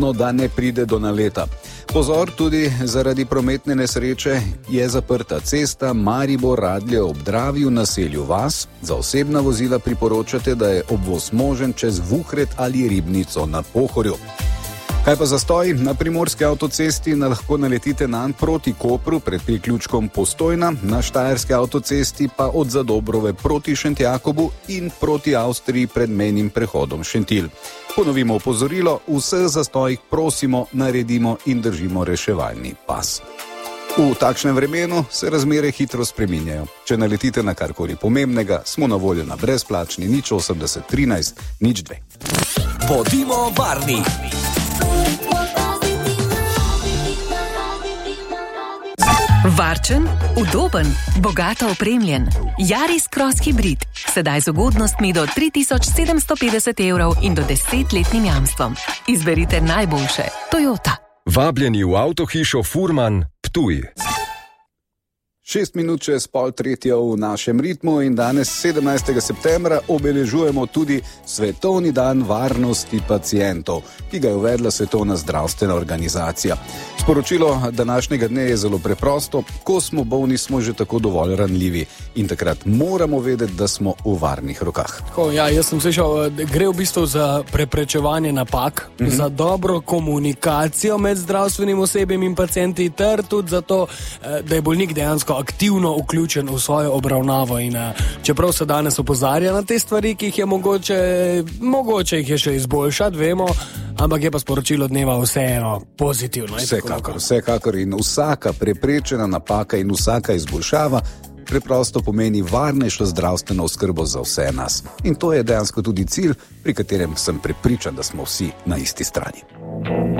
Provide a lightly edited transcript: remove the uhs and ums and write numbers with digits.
pomembno, da ne pride do naleta. Pozor, tudi zaradi prometne nesreče je zaprta cesta Maribor-Radlje ob Dravi v naselju Vas. Za osebna vozila priporočate, da je obvoz možen čez Vuhred ali Ribnico na Pohorju. Kaj pa zastoj? Na primorski avtocesti lahko naletite nanj proti Kopru pred priključkom Postojna, na štajerski avtocesti pa od Zadobrove proti Šentjakobu in proti Avstriji pred mejnim prehodom Šentilj. Ponovimo opozorilo, vseh zastojih prosimo, naredimo in držimo reševalni pas. V takšnem vremenu se razmere hitro spreminjajo. Če naletite na karkoli pomembnega, smo na voljo na brezplačni 080 13 02. Bodimo varni! Varčen, udoben, bogato opremljen. Yaris Cross Hybrid. Sedaj z ugodnostmi do 3750 evrov in do 10-letnim jamstvom. Izberite najboljše. Toyota. Vabljeni v avtohišo Furman, Ptuj. 6 minut čez 2:30 v našem ritmu in danes 17. septembra obeležujemo tudi Svetovni dan varnosti pacientov, ki ga je uvedla Svetovna zdravstvena organizacija. Sporočilo današnjega dne je zelo preprosto: ko smo bolni, smo že tako dovolj ranljivi in takrat moramo vedeti, da smo v varnih rokah. Jaz sem slišal, gre v bistvu za preprečevanje napak, za dobro komunikacijo med zdravstvenim osebjem in pacienti ter tudi za to, da je bolnik dejansko aktivno vključen v svojo obravnavo in čeprav se danes opozarja na te stvari, ki jih je mogoče jih je še izboljšati, vemo, ampak je pa sporočilo dneva vseeno pozitivno. Vsekakor in vsaka preprečena napaka in vsaka izboljšava preprosto pomeni varnejšo zdravstveno oskrbo za vse nas. In to je dejansko tudi cilj, pri katerem sem prepričan, da smo vsi na isti strani.